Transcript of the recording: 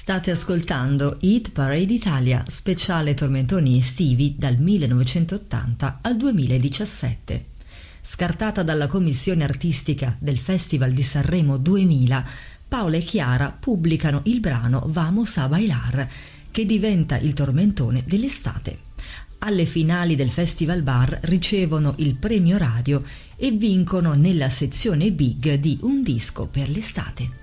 State ascoltando Hit Parade Italia, speciale tormentoni estivi dal 1980 al 2017. Scartata dalla commissione artistica del Festival di Sanremo 2000, Paola e Chiara pubblicano il brano Vamos a bailar, che diventa il tormentone dell'estate. Alle finali del Festival Bar ricevono il premio radio e vincono nella sezione Big di Un disco per l'estate.